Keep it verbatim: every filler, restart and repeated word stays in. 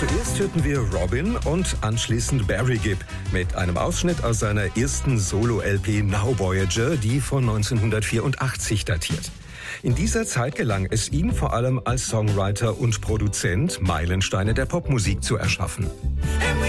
Zuerst hörten wir Robin und anschließend Barry Gibb mit einem Ausschnitt aus seiner ersten Solo-L P Now Voyager, die von neunzehnhundertvierundachtzig datiert. In dieser Zeit gelang es ihm vor allem als Songwriter und Produzent, Meilensteine der Popmusik zu erschaffen.